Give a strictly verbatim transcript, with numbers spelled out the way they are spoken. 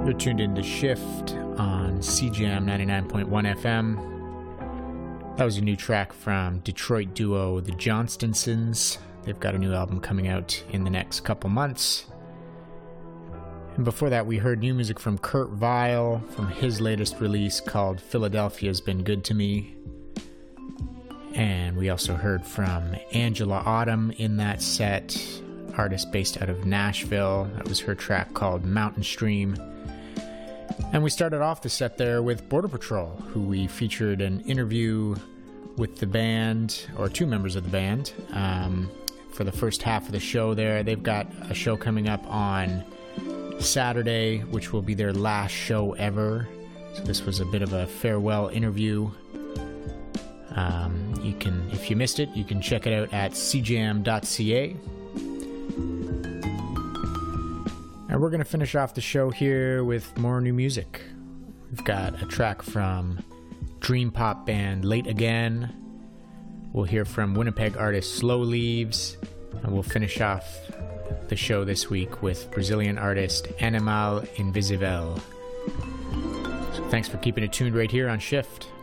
You're tuned into Shift on C J M ninety-nine point one F M. That was a new track from Detroit duo The Johnstonsons. They've got a new album coming out in the next couple months. And before that, we heard new music from Kurt Vile from his latest release called Philadelphia's Been Good to Me. And we also heard from Angela Autumn in that set, artist based out of Nashville. That was her track called Mountain Stream. And we started off the set there with Border Patrol, who we featured an interview with the band, or two members of the band, um, for the first half of the show there. They've got a show coming up on Saturday, which will be their last show ever. So this was a bit of a farewell interview. Um, you can, if you missed it, you can check it out at c j m dot c a. And we're going to finish off the show here with more new music. We've got a track from dream pop band Late Again. We'll hear from Winnipeg artist Slow Leaves. And we'll finish off the show this week with Brazilian artist Animal Invisível. So thanks for keeping it tuned right here on Shift.